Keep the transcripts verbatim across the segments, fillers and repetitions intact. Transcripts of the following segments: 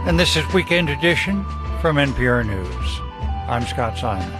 And this is Weekend Edition from N P R News. I'm Scott Simon.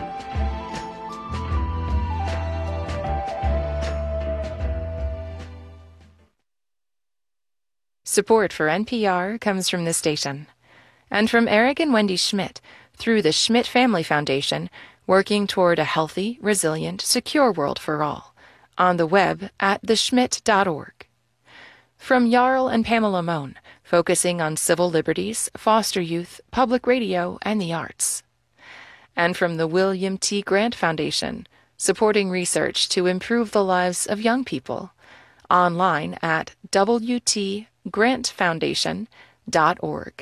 Support for N P R comes from this station and from Eric and Wendy Schmidt through the Schmidt Family Foundation, working toward a healthy, resilient, secure world for all. On the web at the schmidt dot org. From Jarl and Pamela Mohn, focusing on civil liberties, foster youth, public radio, and the arts. And from the William T. Grant Foundation, supporting research to improve the lives of young people. Online at w t grant foundation dot org.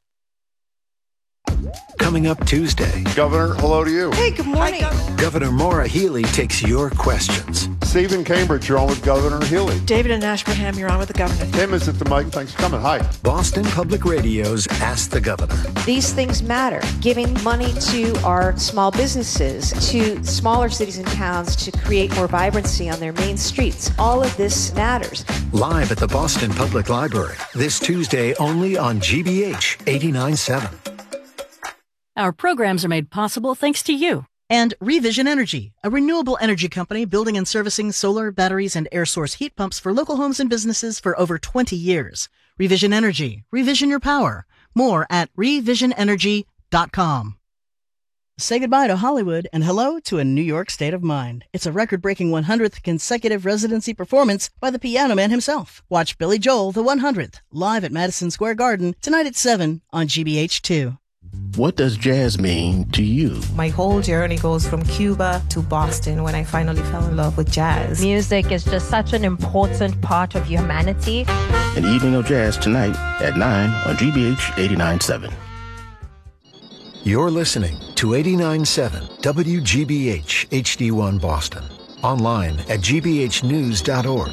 Coming up Tuesday. Governor, hello to you. Hey, good morning. Hi, Governor. Governor Maura Healey takes your questions. Steve in Cambridge, you're on with Governor Healey. David in Ashburnham, you're on with the governor. Tim is at the mic. Thanks for coming. Hi. Boston Public Radio's Ask the Governor. These things matter. Giving money to our small businesses, to smaller cities and towns to create more vibrancy on their main streets. All of this matters. Live at the Boston Public Library this Tuesday only on G B H eighty-nine point seven. Our programs are made possible thanks to you. And Revision Energy, a renewable energy company building and servicing solar, batteries, and air source heat pumps for local homes and businesses for over twenty years. Revision Energy. Revision your power. More at revision energy dot com. Say goodbye to Hollywood and hello to a New York state of mind. It's a record-breaking one hundredth consecutive residency performance by the Piano Man himself. Watch Billy Joel, the one hundredth, live at Madison Square Garden tonight at seven on G B H two. What does jazz mean to you? My whole journey goes from Cuba to Boston when I finally fell in love with jazz. Music is just such an important part of humanity. An evening of jazz tonight at nine on G B H eighty-nine point seven. You're listening to eighty-nine point seven W G B H H D one Boston. Online at g b h news dot org.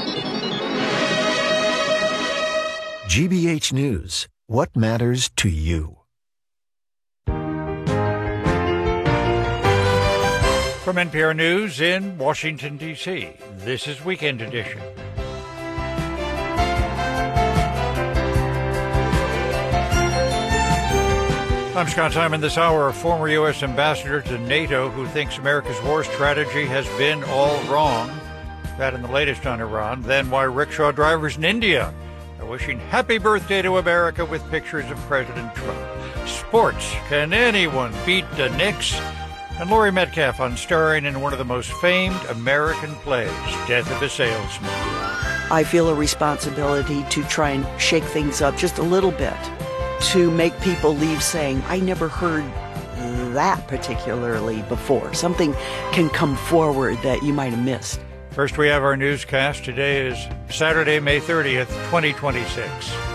G B H News. What matters to you? From N P R News in Washington, D C, this is Weekend Edition. I'm Scott Simon. This hour, a former U S ambassador to NATO who thinks America's war strategy has been all wrong. That in the latest on Iran. Then why rickshaw drivers in India are wishing happy birthday to America with pictures of President Trump. Sports. Can anyone beat the Knicks? And Laurie Metcalf on starring in one of the most famed American plays, Death of a Salesman. I feel a responsibility to try and shake things up just a little bit, to make people leave saying, I never heard that particularly before. Something can come forward that you might have missed. First, we have our newscast. Today is Saturday, May thirtieth, twenty twenty-six.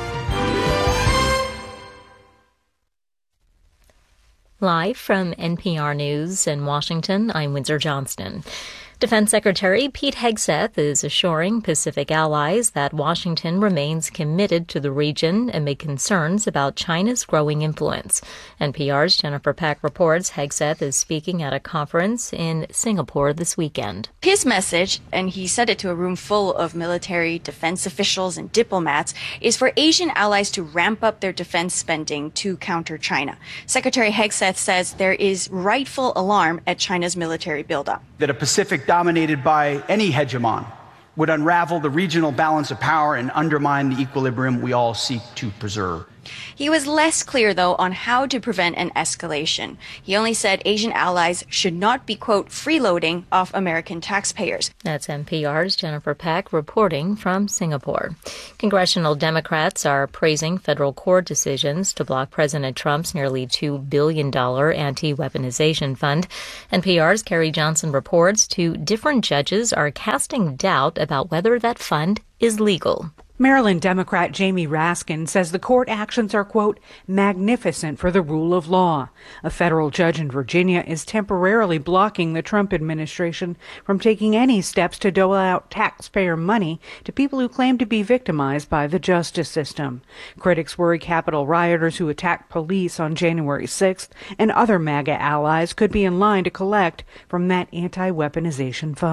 Live from N P R News in Washington, I'm Windsor Johnston. Defense Secretary Pete Hegseth is assuring Pacific allies that Washington remains committed to the region amid concerns about China's growing influence. N P R's Jennifer Peck reports Hegseth is speaking at a conference in Singapore this weekend. His message, and he said it to a room full of military, defense officials, and diplomats, is for Asian allies to ramp up their defense spending to counter China. Secretary Hegseth says there is rightful alarm at China's military buildup. That a Pacific dominated by any hegemon would unravel the regional balance of power and undermine the equilibrium we all seek to preserve. He was less clear, though, on how to prevent an escalation. He only said Asian allies should not be, quote, freeloading off American taxpayers. That's N P R's Jennifer Peck reporting from Singapore. Congressional Democrats are praising federal court decisions to block President Trump's nearly two billion dollars anti-weaponization fund. N P R's Carrie Johnson reports two different judges are casting doubt about whether that fund is legal. Maryland Democrat Jamie Raskin says the court actions are, quote, magnificent for the rule of law. A federal judge in Virginia is temporarily blocking the Trump administration from taking any steps to dole out taxpayer money to people who claim to be victimized by the justice system. Critics worry Capitol rioters who attacked police on January sixth and other MAGA allies could be in line to collect from that anti-weaponization fund.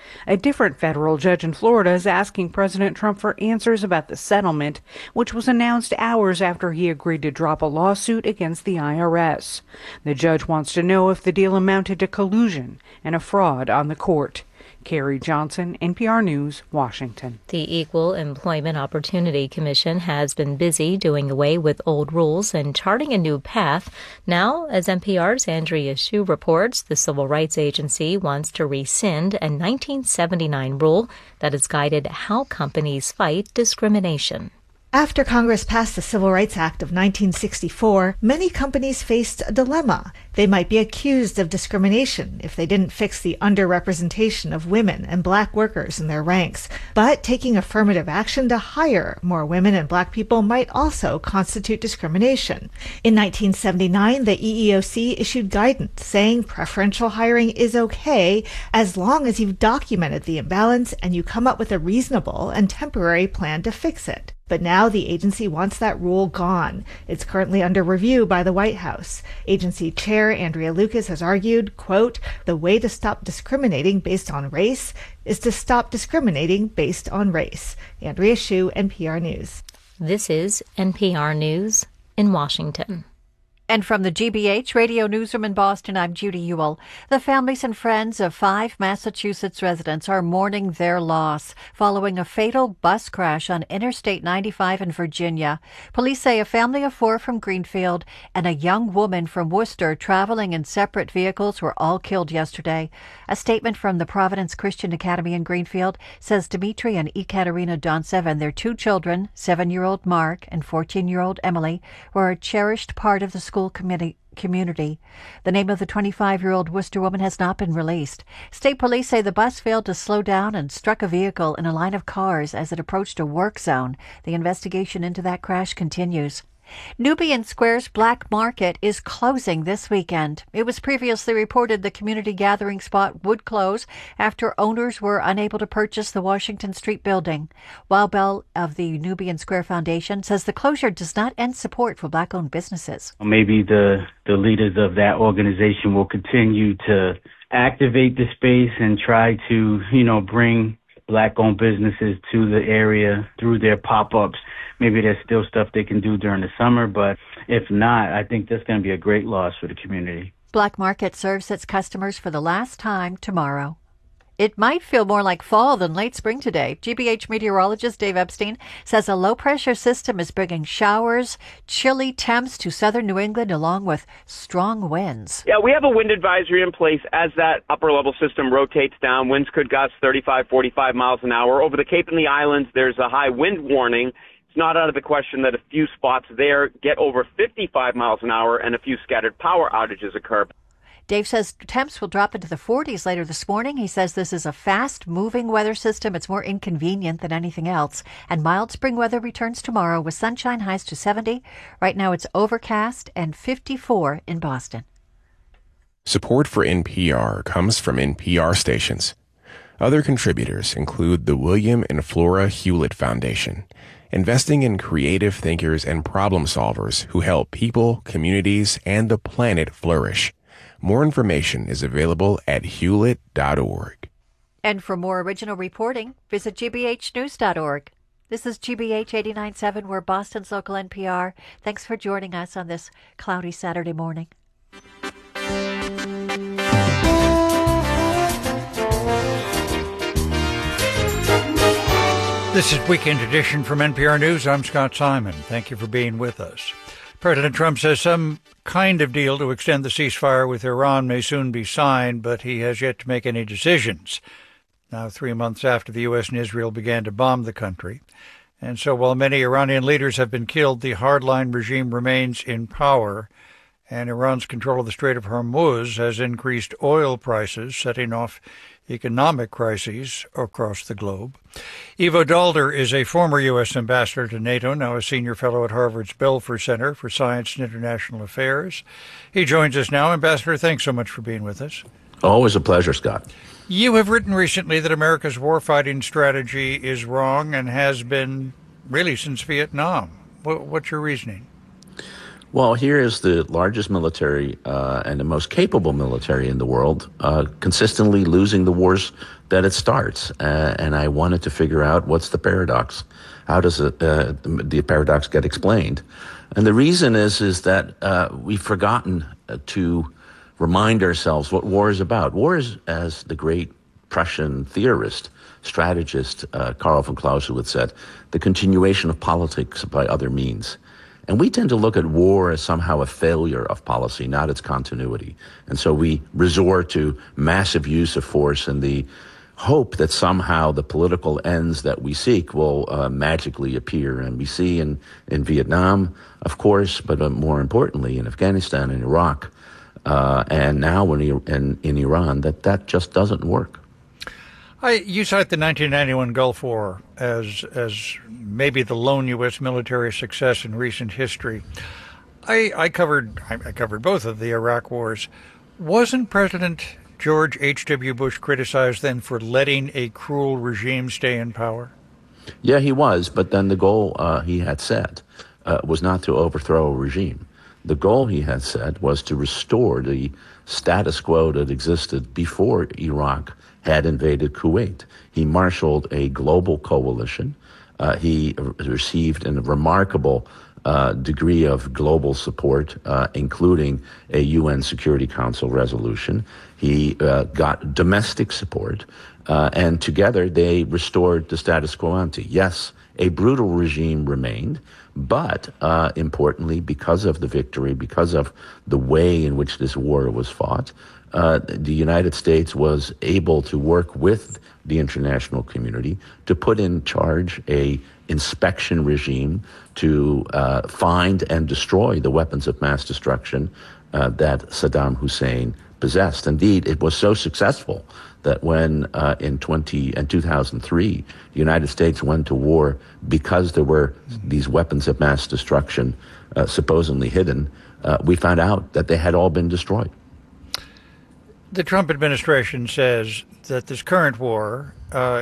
A different federal judge in Florida is asking President Trump for answers about the settlement, which was announced hours after he agreed to drop a lawsuit against the I R S. The judge wants to know if the deal amounted to collusion and a fraud on the court. Carrie Johnson, N P R News, Washington. The Equal Employment Opportunity Commission has been busy doing away with old rules and charting a new path. Now, as N P R's Andrea Hsu reports, the Civil Rights Agency wants to rescind a nineteen seventy-nine rule that has guided how companies fight discrimination. After Congress passed the Civil Rights Act of nineteen sixty-four, many companies faced a dilemma. They might be accused of discrimination if they didn't fix the underrepresentation of women and black workers in their ranks. But taking affirmative action to hire more women and black people might also constitute discrimination. In nineteen seventy-nine, the E E O C issued guidance saying preferential hiring is okay as long as you've documented the imbalance and you come up with a reasonable and temporary plan to fix it. But now the agency wants that rule gone. It's currently under review by the White House. Agency Chair Andrea Lucas has argued, quote, the way to stop discriminating based on race is to stop discriminating based on race. Andrea Hsu, N P R News. This is N P R News in Washington. And from the G B H Radio Newsroom in Boston, I'm Judy Ewell. The families and friends of five Massachusetts residents are mourning their loss following a fatal bus crash on Interstate ninety-five in Virginia. Police say a family of four from Greenfield and a young woman from Worcester traveling in separate vehicles were all killed yesterday. A statement from the Providence Christian Academy in Greenfield says Dimitri and Ekaterina Dontsev and their two children, seven-year-old Mark and fourteen-year-old Emily, were a cherished part of the school School committee, community. The name of the twenty-five-year-old Worcester woman has not been released. State police say the bus failed to slow down and struck a vehicle in a line of cars as it approached a work zone. The investigation into that crash continues. Nubian Square's Black Market is closing this weekend. It was previously reported the community gathering spot would close after owners were unable to purchase the Washington Street building. Wild Bell of the Nubian Square Foundation says the closure does not end support for black-owned businesses. Maybe the, the leaders of that organization will continue to activate the space and try to, you know, bring black-owned businesses to the area through their pop-ups. Maybe there's still stuff they can do during the summer, but if not, I think that's going to be a great loss for the community. Black Market serves its customers for the last time tomorrow. It might feel more like fall than late spring today. G B H meteorologist Dave Epstein says a low-pressure system is bringing showers, chilly temps to southern New England, along with strong winds. Yeah, we have a wind advisory in place as that upper-level system rotates down. Winds could gust thirty-five, forty-five miles an hour. Over the Cape and the Islands, there's a high wind warning. It's not out of the question that a few spots there get over fifty-five miles an hour and a few scattered power outages occur. Dave says temps will drop into the forties later this morning. He says this is a fast-moving weather system. It's more inconvenient than anything else. And mild spring weather returns tomorrow with sunshine, highs to seventy. Right now it's overcast and fifty-four in Boston. Support for N P R comes from N P R stations. Other contributors include the William and Flora Hewlett Foundation, investing in creative thinkers and problem solvers who help people, communities, and the planet flourish. More information is available at hewlett dot org. And for more original reporting, visit g b h news dot org. This is G B H eighty-nine point seven. We're Boston's local N P R. Thanks for joining us on this cloudy Saturday morning. This is Weekend Edition from N P R News. I'm Scott Simon. Thank you for being with us. President Trump says some kind of deal to extend the ceasefire with Iran may soon be signed, but he has yet to make any decisions. Now, three months after the U S and Israel began to bomb the country. And so while many Iranian leaders have been killed, the hardline regime remains in power, and Iran's control of the Strait of Hormuz has increased oil prices, setting off economic crises across the globe. Ivo Daalder is a former U S ambassador to NATO, now a senior fellow at Harvard's Belfer Center for Science and International Affairs. He joins us now. Ambassador, thanks so much for being with us. Always a pleasure, Scott. You have written recently that America's warfighting strategy is wrong and has been really since Vietnam. What's your reasoning? Well, here is the largest military uh, and the most capable military in the world, uh, consistently losing the wars that it starts. Uh, and I wanted to figure out what's the paradox. How does it, uh, the paradox get explained? And the reason is is that uh, we've forgotten uh, to remind ourselves what war is about. War is, as the great Prussian theorist, strategist uh, Karl von Clausewitz said, the continuation of politics by other means. And we tend to look at war as somehow a failure of policy, not its continuity. And so we resort to massive use of force in the hope that somehow the political ends that we seek will uh, magically appear. And we see in, in Vietnam, of course, but uh, more importantly in Afghanistan and Iraq, uh, and now in, in, in Iran, that that just doesn't work. I, you cite the nineteen ninety-one Gulf War as as maybe the lone U S military success in recent history. I, I covered I, I covered both of the Iraq wars. Wasn't President George H W. Bush criticized then for letting a cruel regime stay in power? Yeah, he was, but then the goal uh, he had set uh, was not to overthrow a regime. The goal he had set was to restore the status quo that existed before Iraq had invaded Kuwait. He marshaled a global coalition. Uh, he received a remarkable uh, degree of global support, uh, including a U N Security Council resolution. He uh, got domestic support, uh, and together they restored the status quo ante. Yes, a brutal regime remained, but uh, importantly, because of the victory, because of the way in which this war was fought, Uh, the United States was able to work with the international community to put in charge a inspection regime to uh, find and destroy the weapons of mass destruction uh, that Saddam Hussein possessed. Indeed, it was so successful that when uh, in twenty and two thousand three the United States went to war because there were these weapons of mass destruction uh, supposedly hidden, uh, we found out that they had all been destroyed. The Trump administration says that this current war uh,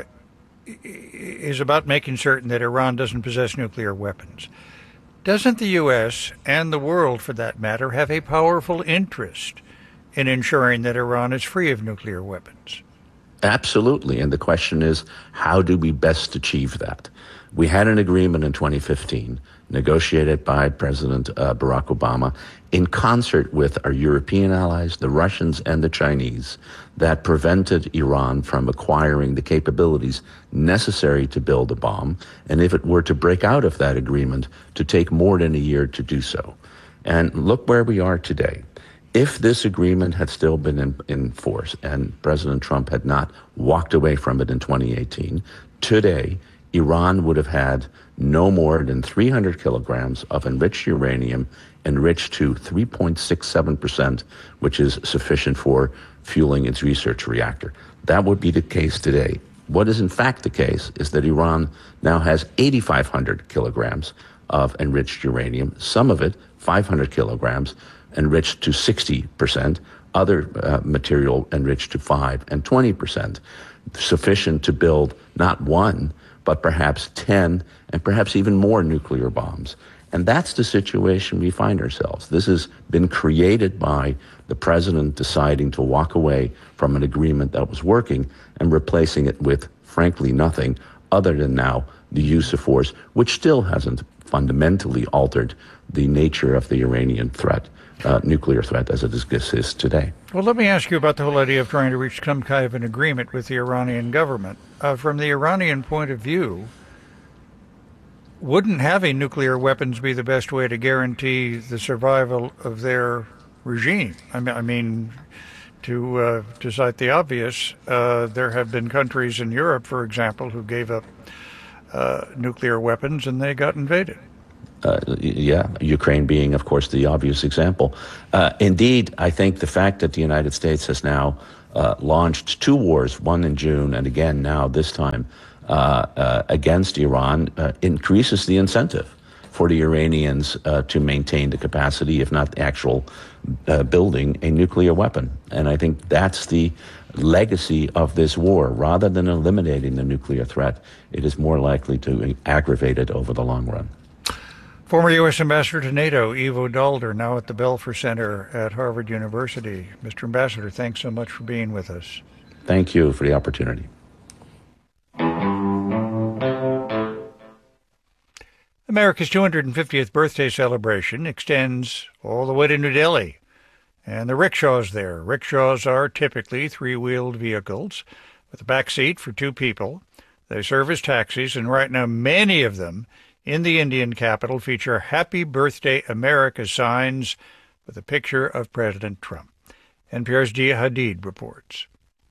is about making certain that Iran doesn't possess nuclear weapons. Doesn't the U S and the world, for that matter, have a powerful interest in ensuring that Iran is free of nuclear weapons? Absolutely. And the question is, how do we best achieve that? We had an agreement in twenty fifteen, negotiated by President uh, Barack Obama, in concert with our European allies, the Russians and the Chinese, that prevented Iran from acquiring the capabilities necessary to build a bomb, and if it were to break out of that agreement, to take more than a year to do so. And look where we are today. If this agreement had still been in, in force and President Trump had not walked away from it in twenty eighteen, today Iran would have had no more than three hundred kilograms of enriched uranium enriched to three point six seven percent, which is sufficient for fueling its research reactor. That would be the case today. What is in fact the case is that Iran now has eighty-five hundred kilograms of enriched uranium, some of it five hundred kilograms, enriched to sixty percent, other uh, material enriched to five and twenty percent, sufficient to build not one, but perhaps ten and perhaps even more nuclear bombs. And that's the situation we find ourselves. This has been created by the president deciding to walk away from an agreement that was working and replacing it with, frankly, nothing other than now the use of force, which still hasn't fundamentally altered the nature of the Iranian threat, uh, nuclear threat as it exists today. Well, let me ask you about the whole idea of trying to reach some kind of an agreement with the Iranian government. Uh, from the Iranian point of view, wouldn't having nuclear weapons be the best way to guarantee the survival of their regime? I mean, I mean to uh, to cite the obvious, uh, there have been countries in Europe, for example, who gave up uh, nuclear weapons and they got invaded. Uh, yeah, Ukraine being, of course, the obvious example. Uh, indeed, I think the fact that the United States has now uh, launched two wars, one in June and again now this time, Uh, uh, against Iran uh, increases the incentive for the Iranians uh, to maintain the capacity, if not the actual uh, building a nuclear weapon. And I think that's the legacy of this war. Rather than eliminating the nuclear threat, it is more likely to aggravate it over the long run. Former U S Ambassador to NATO, Ivo Daalder, now at the Belfer Center at Harvard University. Mister Ambassador, thanks so much for being with us. Thank you for the opportunity. America's two hundred fiftieth birthday celebration extends all the way to New Delhi. And the rickshaws there. Rickshaws are typically three-wheeled vehicles with a back seat for two people. They serve as taxis, and right now many of them in the Indian capital feature Happy Birthday America signs with a picture of President Trump. N P R's Dia Hadid reports.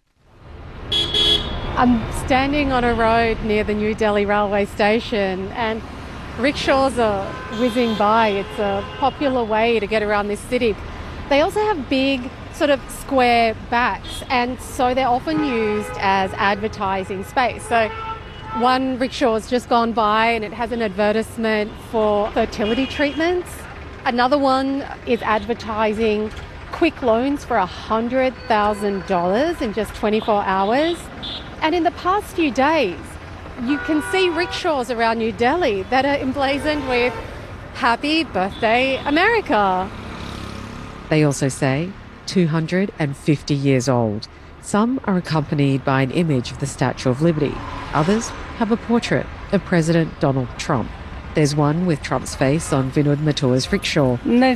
I'm standing on a road near the New Delhi railway station, and rickshaws are whizzing by. It's a popular way to get around this city. They also have big sort of square backs, and so they're often used as advertising space. So one rickshaw has just gone by and it has an advertisement for fertility treatments. Another one is advertising quick loans for one hundred thousand dollars in just twenty-four hours. And in the past few days, you can see rickshaws around New Delhi that are emblazoned with Happy Birthday America. They also say two hundred fifty years old. Some are accompanied by an image of the Statue of Liberty. Others have a portrait of President Donald Trump. There's one with Trump's face on Vinod Mathua's rickshaw.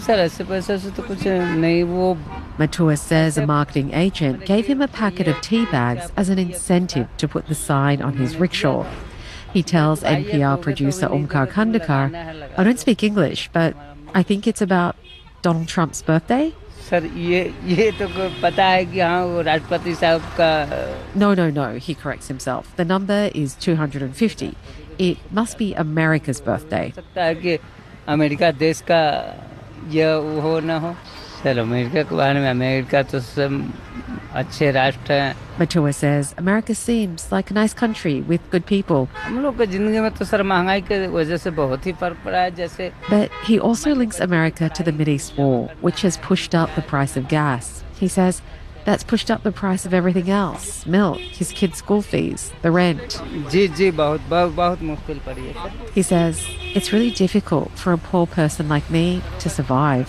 Mathua says a marketing agent gave him a packet of tea bags as an incentive to put the sign on his rickshaw. He tells N P R producer Omkar Khandekar, "I don't speak English, but I think it's about Donald Trump's birthday." No, no, no, he corrects himself. The number is two hundred fifty. It must be America's birthday. Mathua says America seems like a nice country with good people. But he also links America to the Mideast War, which has pushed up the price of gas. He says that's pushed up the price of everything else. Milk, his kids' school fees, the rent. He says it's really difficult for a poor person like me to survive.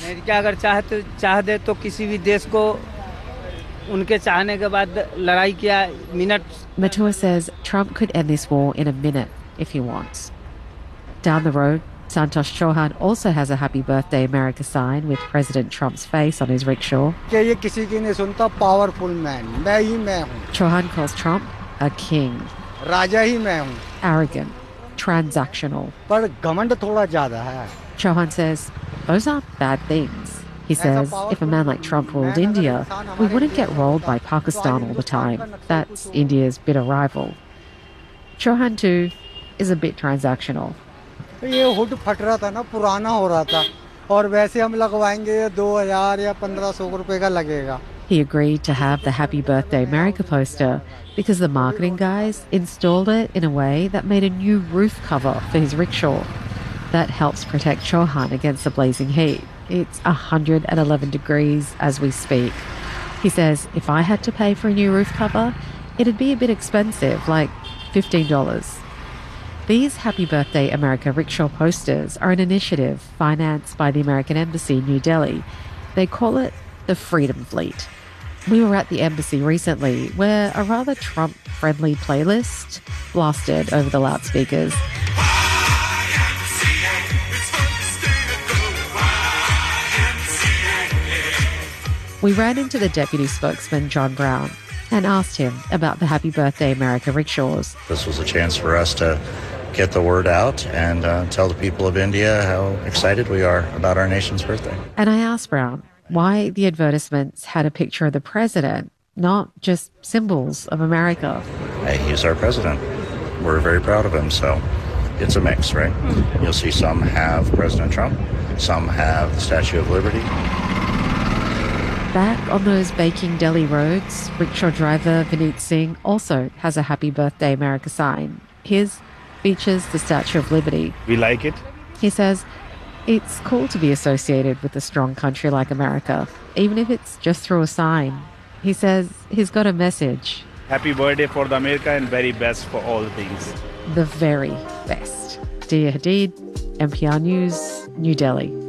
Mathua says Trump could end this war in a minute if he wants. Down the road, Santosh Chauhan also has a Happy Birthday America sign with President Trump's face on his rickshaw. Chauhan calls Trump a king, arrogant, transactional. Chauhan says those aren't bad things. He says if a man like Trump ruled India, we wouldn't get rolled by Pakistan all the time. That's India's bitter rival. Chauhan, too, is a bit transactional. He agreed to have the Happy Birthday America poster because the marketing guys installed it in a way that made a new roof cover for his rickshaw. That helps protect Chauhan against the blazing heat. It's one hundred eleven degrees as we speak. He says if I had to pay for a new roof cover, it'd be a bit expensive, like fifteen dollars. These Happy Birthday America rickshaw posters are an initiative financed by the American Embassy in New Delhi. They call it the Freedom Fleet. We were at the embassy recently where a rather Trump-friendly playlist blasted over the loudspeakers. We ran into the deputy spokesman, John Brown, and asked him about the Happy Birthday America rickshaws. This was a chance for us to get the word out and uh, tell the people of India how excited we are about our nation's birthday. And I asked Brown why the advertisements had a picture of the president, not just symbols of America. Hey, he's our president. We're very proud of him, so it's a mix, right? Mm. You'll see some have President Trump, some have the Statue of Liberty. Back on those baking Delhi roads, rickshaw driver Vineet Singh also has a Happy Birthday America sign. His features the Statue of Liberty. We like it. He says it's cool to be associated with a strong country like America, even if it's just through a sign. He says he's got a message. Happy birthday for the America and very best for all things. The very best. Dia Hadid, N P R News, New Delhi.